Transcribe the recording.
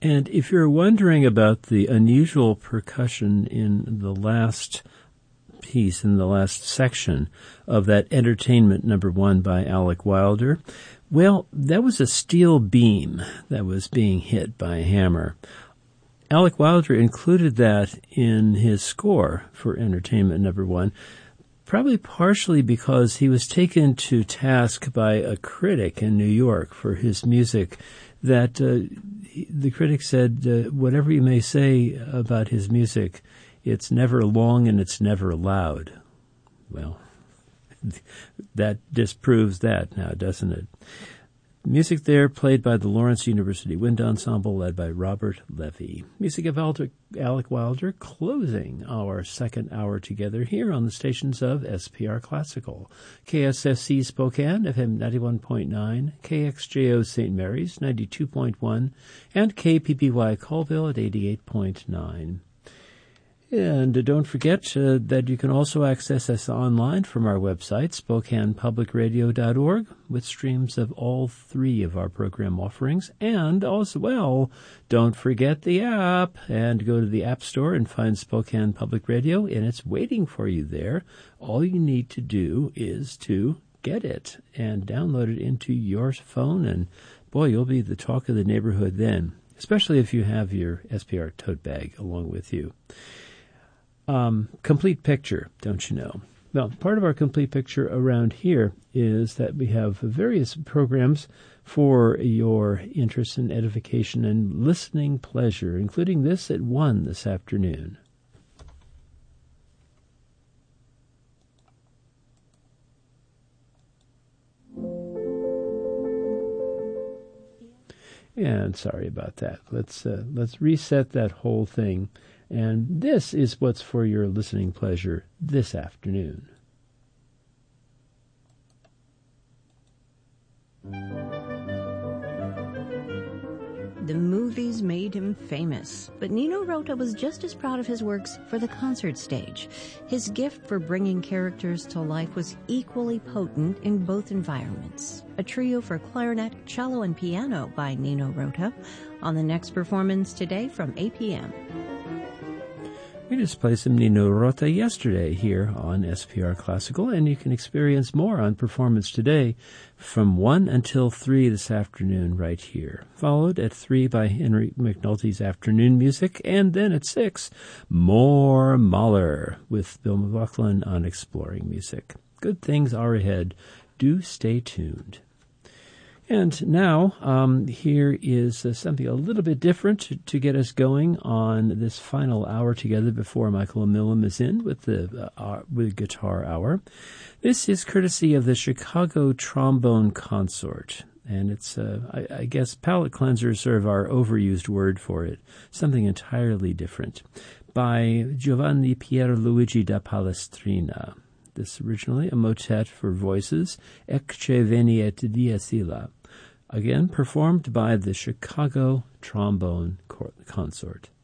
And if you're wondering about the unusual percussion in the last piece, in the last section of that Entertainment #1 by Alec Wilder, well, that was a steel beam that was being hit by a hammer. Alec Wilder included that in his score for Entertainment #1, probably partially because he was taken to task by a critic in New York for his music that the critic said, whatever you may say about his music, it's never long and it's never loud. Well, that disproves that now, doesn't it? Music there played by the Lawrence University Wind Ensemble led by Robert Levy. Music of Alec Wilder closing our second hour together here on the stations of SPR Classical. KSSC Spokane, FM 91.9, KXJO St. Mary's 92.1, and KPPY Colville at 88.9. And don't forget that you can also access us online from our website, SpokanePublicRadio.org, with streams of all three of our program offerings. And as well, don't forget the app, and go to the App Store and find Spokane Public Radio, and it's waiting for you there. All you need to do is to get it and download it into your phone, and boy, you'll be the talk of the neighborhood then, especially if you have your SPR tote bag along with you. Complete picture, don't you know? Well, part of our complete picture around here is that we have various programs for your interest and edification and listening pleasure, including this at 1 this afternoon. And sorry about that. Let's reset that whole thing. And this is what's for your listening pleasure this afternoon. The movies made him famous, but Nino Rota was just as proud of his works for the concert stage. His gift for bringing characters to life was equally potent in both environments. A trio for clarinet, cello, and piano by Nino Rota on the next performance today from 8 p.m. We just played some Nino Rota yesterday here on SPR Classical, and you can experience more on Performance Today from 1 until 3 this afternoon right here. Followed at 3 by Henry McNulty's Afternoon Music, and then at 6, more Mahler with Bill McLaughlin on Exploring Music. Good things are ahead. Do stay tuned. And now, here is something a little bit different to get us going on this final hour together before Michael Millam is in with the Guitar Hour. This is courtesy of the Chicago Trombone Consort, and it's, I guess, palate cleansers sort of our overused word for it, something entirely different, by Giovanni Pierluigi da Palestrina. This originally a motet for voices, Ecce Veniet Dies Illa, again performed by the Chicago Trombone Consort.